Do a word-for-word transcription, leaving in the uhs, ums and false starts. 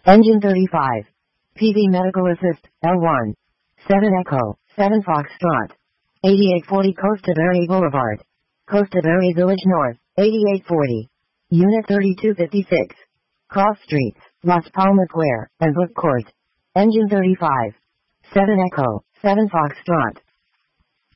Engine thirty-five. P V Medical Assist, L one. seven Echo, seven Foxtrot. eighty-eight forty Costa Berry Boulevard. Costa Berry Village North, eighty-eight forty. Unit thirty-two fifty-six. Cross Streets, Las Palmas Square, and Brook Court. Engine thirty-five. seven Echo, seven Foxtrot.